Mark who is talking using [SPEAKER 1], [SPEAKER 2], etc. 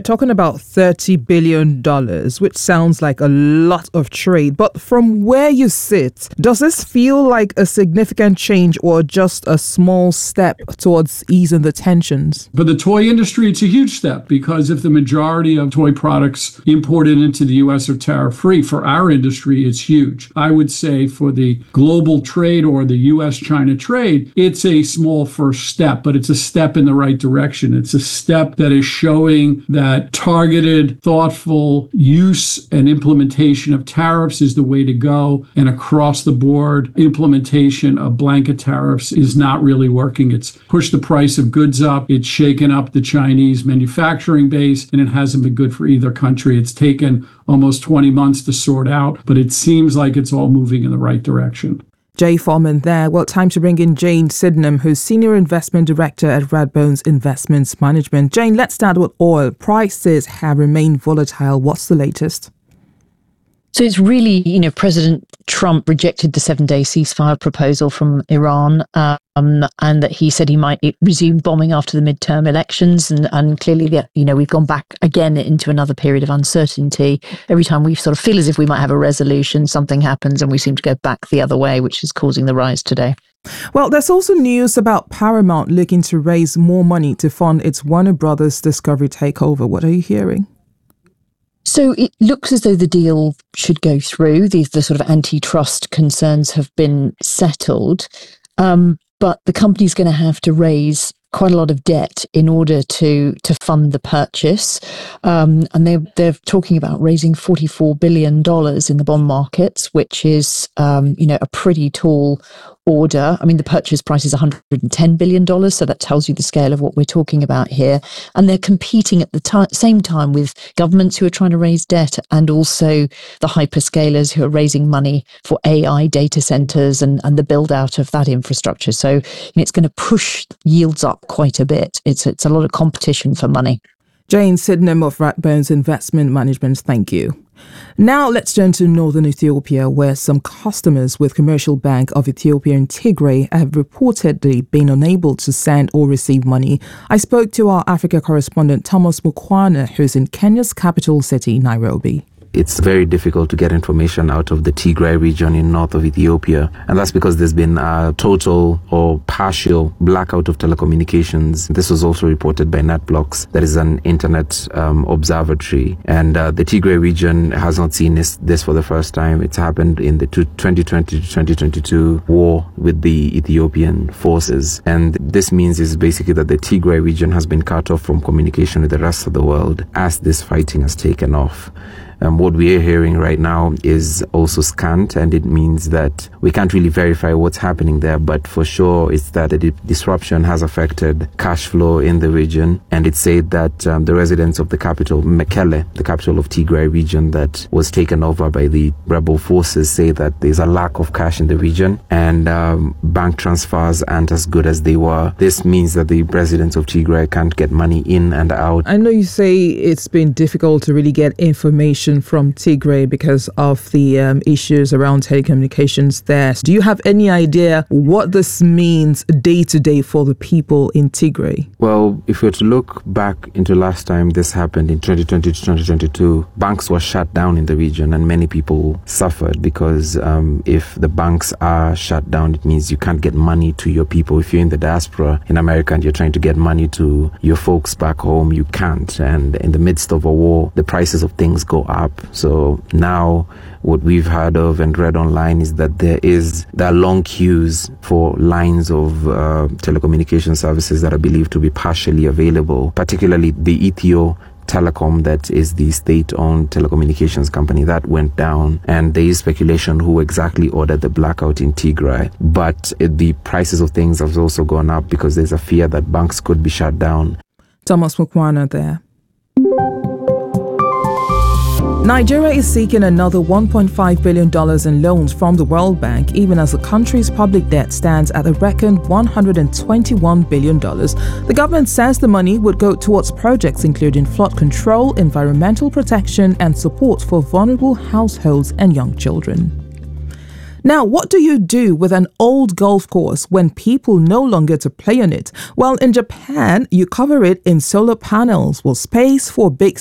[SPEAKER 1] talking about $30 billion, which sounds like a lot of trade. But from where you sit, does this feel like a significant change or just a small step towards easing the tensions?
[SPEAKER 2] For the toy industry, it's a huge step because if the majority of toy products imported into the U.S. are tariff-free, for our industry, it's huge. I would say for the global trade or the U.S.-China trade, it's a small first step, but it's a step in the right direction. It's a step that is showing that targeted, thoughtful use and implementation of tariffs is the way to go. And across the board, implementation of blanket tariffs is not really working. It's pushed the price of goods up. It's shaken up the Chinese manufacturing base, and it hasn't been good for either country. It's taken almost 20 months to sort out, but it seems like it's all moving in the right direction.
[SPEAKER 1] Jay Foreman there. Well, time to bring in Jane Sydenham, who's Senior Investment Director at Rathbones Investments Management. Jane, let's start with oil. Prices have remained volatile. What's the latest?
[SPEAKER 3] So it's really, President Trump rejected the 7-day ceasefire proposal from Iran, and that he said he might resume bombing after the midterm elections. And clearly, we've gone back again into another period of uncertainty. Every time we sort of feel as if we might have a resolution, something happens and we seem to go back the other way, which is causing the rise today.
[SPEAKER 1] Well, there's also news about Paramount looking to raise more money to fund its Warner Brothers Discovery takeover. What are you hearing?
[SPEAKER 3] So it looks as though the deal should go through. The sort of antitrust concerns have been settled, but the company's going to have to raise quite a lot of debt in order to fund the purchase. And they're talking about raising $44 billion in the bond markets, which is, a pretty tall order. I mean, the purchase price is $110 billion, so that tells you the scale of what we're talking about here. And they're competing at the same time with governments who are trying to raise debt and also the hyperscalers who are raising money for AI data centers and the build out of that infrastructure. So it's going to push yields up quite a bit. It's a lot of competition for money.
[SPEAKER 1] Jane Sydenham of Rathbones Investment Management, thank you. Now let's turn to northern Ethiopia, where some customers with Commercial Bank of Ethiopia in Tigray have reportedly been unable to send or receive money. I spoke to our Africa correspondent Thomas Mukwana, who's in Kenya's capital city, Nairobi.
[SPEAKER 4] It's very difficult to get information out of the Tigray region in north of Ethiopia. And that's because there's been a total or partial blackout of telecommunications. This was also reported by NetBlocks, that is an internet observatory. And the Tigray region has not seen this for the first time. It's happened in the 2020 to 2022 war with the Ethiopian forces. And this means is basically that the Tigray region has been cut off from communication with the rest of the world as this fighting has taken off. What we are hearing right now is also scant, and it means that we can't really verify what's happening there, but for sure it's that the disruption has affected cash flow in the region. And it's said that the residents of the capital, Mekelle, the capital of Tigray region that was taken over by the rebel forces, say that there's a lack of cash in the region and bank transfers aren't as good as they were. This means that the residents of Tigray can't get money in and out.
[SPEAKER 1] I know you say it's been difficult to really get information from Tigray because of the issues around telecommunications there. Do you have any idea what this means day to day for the people in Tigray?
[SPEAKER 4] Well, if we were to look back into last time this happened in 2020 to 2022, banks were shut down in the region and many people suffered because if the banks are shut down, it means you can't get money to your people. If you're in the diaspora in America and you're trying to get money to your folks back home, you can't. And in the midst of a war, the prices of things go up. So now what we've heard of and read online is that there are long queues for lines of telecommunication services that are believed to be partially available, particularly the Ethio Telecom, that is the state-owned telecommunications company that went down, and there is speculation who exactly ordered the blackout in Tigray. But the prices of things have also gone up because there's a fear that banks could be shut down.
[SPEAKER 1] Thomas Mukwana there. Nigeria is seeking another $1.5 billion in loans from the World Bank, even as the country's public debt stands at a record $121 billion. The government says the money would go towards projects including flood control, environmental protection, and support for vulnerable households and young children. Now, what do you do with an old golf course when people no longer to play on it? Well, in Japan, you cover it in solar panels. Well, space for big